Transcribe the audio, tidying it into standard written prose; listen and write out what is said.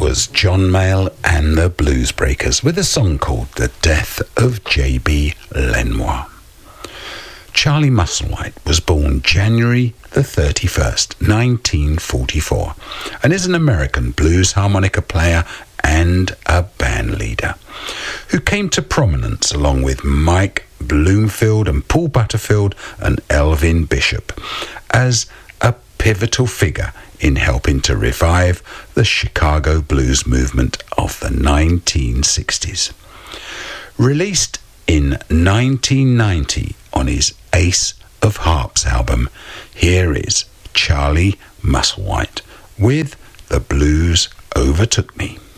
was John Mayall and the Bluesbreakers with a song called The Death of J.B. Lenoir. Charlie Musselwhite was born January the 31st, 1944, and is an American blues harmonica player and a band leader who came to prominence along with Mike Bloomfield and Paul Butterfield and Elvin Bishop as a pivotal figure in helping to revive the Chicago blues movement of the 1960s. Released in 1990 on his Ace of Harps album, here is Charlie Musselwhite with The Blues Overtook Me.